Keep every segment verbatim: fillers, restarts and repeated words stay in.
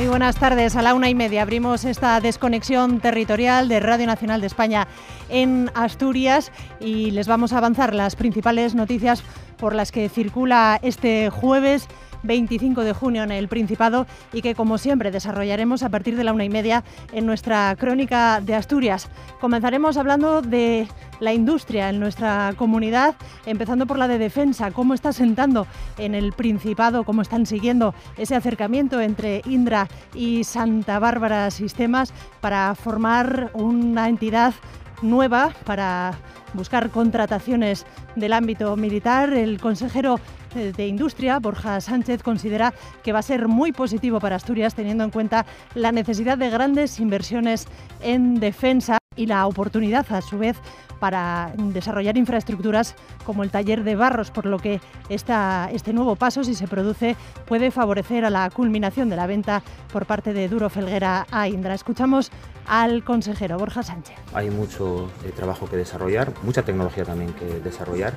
Muy buenas tardes. A la una y media abrimos esta desconexión territorial de Radio Nacional de España en Asturias y les vamos a avanzar las principales noticias por las que circula este jueves veinticinco de junio en el Principado y que, como siempre, desarrollaremos a partir de la una y media en nuestra crónica de Asturias. Comenzaremos hablando de la industria en nuestra comunidad, empezando por la de defensa, cómo está sentando en el Principado, cómo están siguiendo ese acercamiento entre Indra y Santa Bárbara Sistemas para formar una entidad nueva para buscar contrataciones del ámbito militar. El consejero de Industria, Borja Sánchez, considera que va a ser muy positivo para Asturias, teniendo en cuenta la necesidad de grandes inversiones en defensa y la oportunidad, a su vez, para desarrollar infraestructuras como el taller de Barros, por lo que esta, este nuevo paso, si se produce, puede favorecer a la culminación de la venta por parte de Duro Felguera a Indra. Escuchamos al consejero Borja Sánchez. Hay mucho eh, trabajo que desarrollar, mucha tecnología también que desarrollar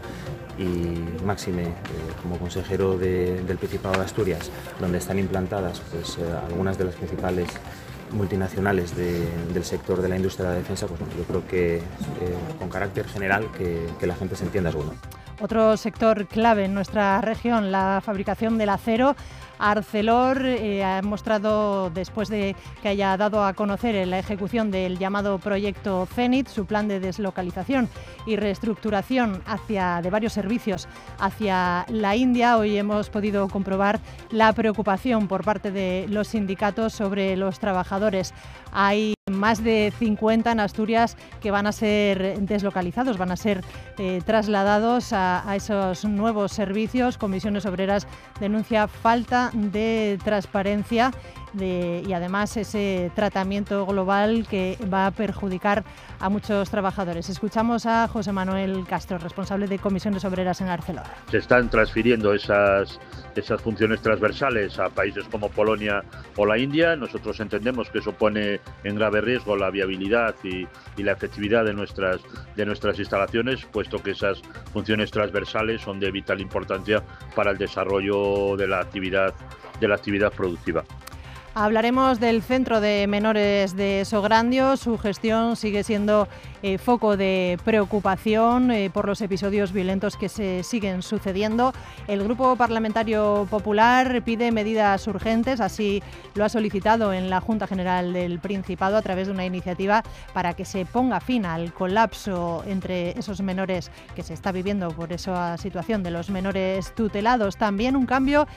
y máxime, eh, como consejero de, del Principado de Asturias, donde están implantadas pues, eh, algunas de las principales multinacionales de, del sector de la industria de la defensa, pues bueno, yo creo que eh, con carácter general que, que la gente se entienda es bueno. Otro sector clave en nuestra región, la fabricación del acero. Arcelor eh, ha mostrado, después de que haya dado a conocer la ejecución del llamado proyecto Zenit, su plan de deslocalización y reestructuración hacia, de varios servicios hacia la India. Hoy hemos podido comprobar la preocupación por parte de los sindicatos sobre los trabajadores. Hay más de cincuenta en Asturias que van a ser deslocalizados, van a ser eh, trasladados a, a esos nuevos servicios. Comisiones Obreras denuncia falta de transparencia de, y además ese tratamiento global que va a perjudicar a muchos trabajadores. Escuchamos a José Manuel Castro, responsable de Comisiones Obreras en Arcelor. Se están transfiriendo esas, esas funciones transversales a países como Polonia o la India. Nosotros entendemos que eso pone en grave riesgo la viabilidad y, y la efectividad de nuestras, de nuestras instalaciones, puesto que esas funciones transversales son de vital importancia para el desarrollo de la actividad, de la actividad productiva. Hablaremos del Centro de Menores de Sograndio. Su gestión sigue siendo eh, foco de preocupación eh, por los episodios violentos que se siguen sucediendo. El Grupo Parlamentario Popular pide medidas urgentes, así lo ha solicitado en la Junta General del Principado a través de una iniciativa para que se ponga fin al colapso entre esos menores que se está viviendo por esa situación de los menores tutelados. También un cambio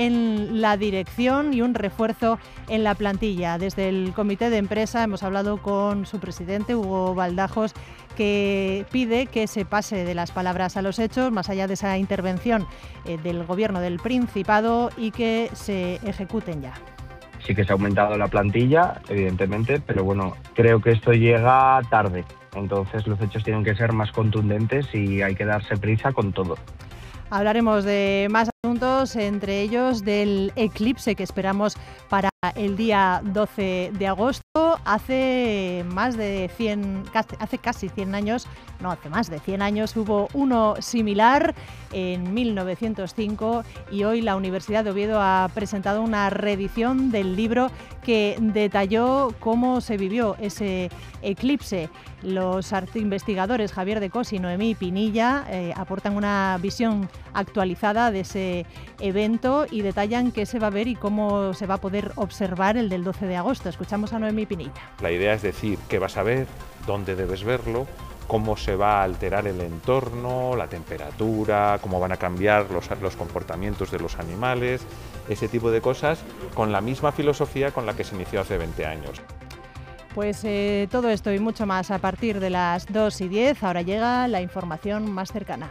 en la dirección y un refuerzo en la plantilla. Desde el comité de empresa hemos hablado con su presidente, Hugo Baldajos, que pide que se pase de las palabras a los hechos, más allá de esa intervención eh, del Gobierno del Principado, y que se ejecuten ya. Sí que se ha aumentado la plantilla, evidentemente, pero bueno, creo que esto llega tarde. Entonces los hechos tienen que ser más contundentes y hay que darse prisa con todo. Hablaremos de más asuntos, entre ellos del eclipse que esperamos para el día doce de agosto. Hace más de cien, hace casi cien años, no, hace más de cien años hubo uno similar en mil novecientos cinco y hoy la Universidad de Oviedo ha presentado una reedición del libro que detalló cómo se vivió ese eclipse. Los investigadores Javier de Cos y Noemí Pinilla eh, aportan una visión actualizada de ese evento y detallan qué se va a ver y cómo se va a poder observar el del doce de agosto. Escuchamos a Noemí Pinilla. La idea es decir qué vas a ver, dónde debes verlo, cómo se va a alterar el entorno, la temperatura, cómo van a cambiar los, los comportamientos de los animales, ese tipo de cosas, con la misma filosofía con la que se inició hace veinte años. Pues eh, todo esto y mucho más a partir de las dos y diez. Ahora llega la información más cercana.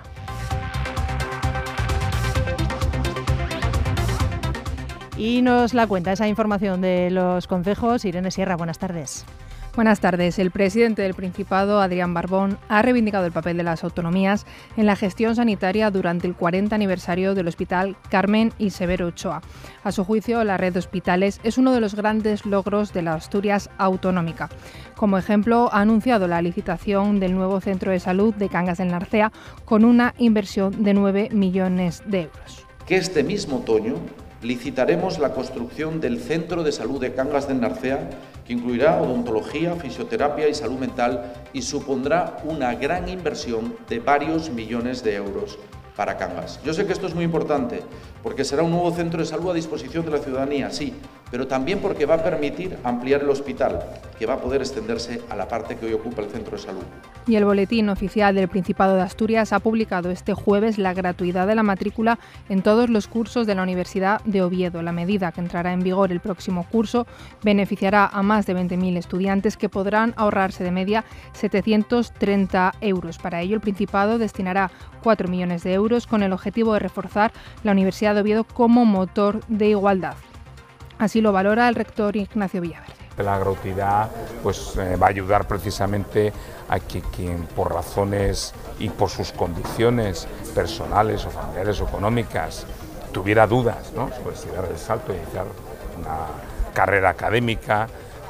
Y nos la cuenta esa información de los concejos. Irene Sierra, buenas tardes. Buenas tardes. El presidente del Principado, Adrián Barbón, ha reivindicado el papel de las autonomías en la gestión sanitaria durante el cuarenta aniversario del Hospital Carmen y Severo Ochoa. A su juicio, la red de hospitales es uno de los grandes logros de la Asturias autonómica. Como ejemplo, ha anunciado la licitación del nuevo centro de salud de Cangas del Narcea con una inversión de nueve millones de euros. Que este mismo otoño licitaremos la construcción del Centro de Salud de Cangas de Narcea, que incluirá odontología, fisioterapia y salud mental y supondrá una gran inversión de varios millones de euros para Cangas. Yo sé que esto es muy importante, porque será un nuevo centro de salud a disposición de la ciudadanía, sí, pero también porque va a permitir ampliar el hospital, que va a poder extenderse a la parte que hoy ocupa el centro de salud. Y el Boletín Oficial del Principado de Asturias ha publicado este jueves la gratuidad de la matrícula en todos los cursos de la Universidad de Oviedo. La medida, que entrará en vigor el próximo curso, beneficiará a más de veinte mil estudiantes que podrán ahorrarse de media setecientos treinta euros. Para ello, el Principado destinará cuatro millones de euros con el objetivo de reforzar la Universidad de Oviedo como motor de igualdad. Así lo valora el rector Ignacio Villaverde. La gratuidad pues, eh, va a ayudar precisamente a que quien por razones y por sus condiciones personales o familiares o económicas tuviera dudas, ¿no?, sobre si dar el salto y iniciar una carrera académica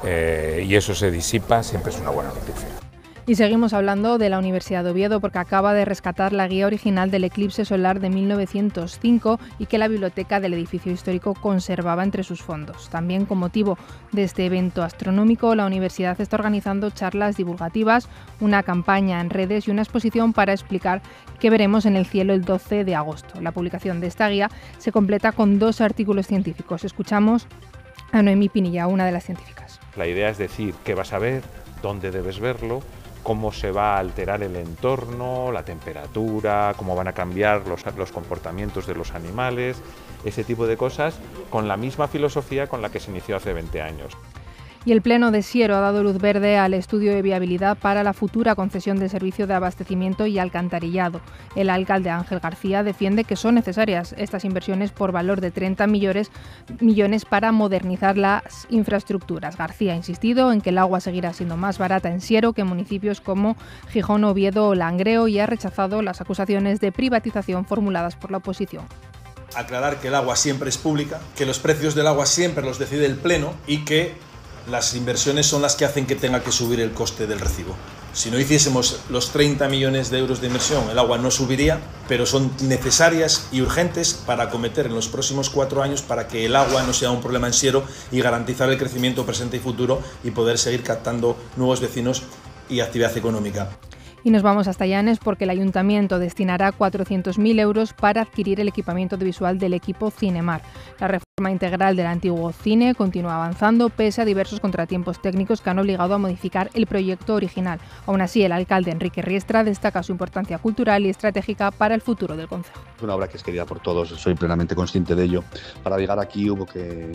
eh, y eso se disipa, siempre es una buena noticia. Y seguimos hablando de la Universidad de Oviedo porque acaba de rescatar la guía original del eclipse solar de mil novecientos cinco y que la biblioteca del edificio histórico conservaba entre sus fondos. También con motivo de este evento astronómico, la universidad está organizando charlas divulgativas, una campaña en redes y una exposición para explicar qué veremos en el cielo el doce de agosto. La publicación de esta guía se completa con dos artículos científicos. Escuchamos a Noemí Pinilla, una de las científicas. La idea es decir qué vas a ver, dónde debes verlo, cómo se va a alterar el entorno, la temperatura, cómo van a cambiar los, los comportamientos de los animales, ese tipo de cosas, con la misma filosofía con la que se inició hace veinte años. Y el Pleno de Siero ha dado luz verde al estudio de viabilidad para la futura concesión de servicio de abastecimiento y alcantarillado. El alcalde Ángel García defiende que son necesarias estas inversiones por valor de treinta millones, millones para modernizar las infraestructuras. García ha insistido en que el agua seguirá siendo más barata en Siero que en municipios como Gijón, Oviedo o Langreo y ha rechazado las acusaciones de privatización formuladas por la oposición. Aclarar que el agua siempre es pública, que los precios del agua siempre los decide el Pleno y que las inversiones son las que hacen que tenga que subir el coste del recibo. Si no hiciésemos los treinta millones de euros de inversión, el agua no subiría, pero son necesarias y urgentes para acometer en los próximos cuatro años para que el agua no sea un problema en Siero y garantizar el crecimiento presente y futuro y poder seguir captando nuevos vecinos y actividad económica. Y nos vamos hasta Llanes porque el Ayuntamiento destinará cuatrocientos mil euros para adquirir el equipamiento audiovisual del equipo Cinemar. La reforma integral del antiguo cine continúa avanzando pese a diversos contratiempos técnicos que han obligado a modificar el proyecto original. Aún así, el alcalde Enrique Riestra destaca su importancia cultural y estratégica para el futuro del concejo. Es una obra que es querida por todos, soy plenamente consciente de ello. Para llegar aquí hubo que...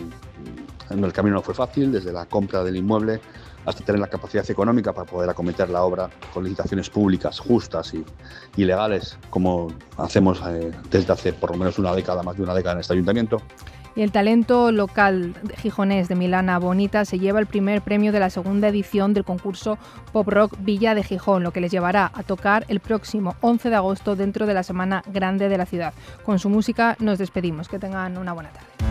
El camino no fue fácil, desde la compra del inmueble hasta tener la capacidad económica para poder acometer la obra con licitaciones públicas justas y, y legales, como hacemos eh, desde hace por lo menos una década, más de una década en este ayuntamiento. Y el talento local gijonés de Milana Bonita se lleva el primer premio de la segunda edición del concurso Pop Rock Villa de Gijón, lo que les llevará a tocar el próximo once de agosto dentro de la Semana Grande de la ciudad. Con su música nos despedimos. Que tengan una buena tarde.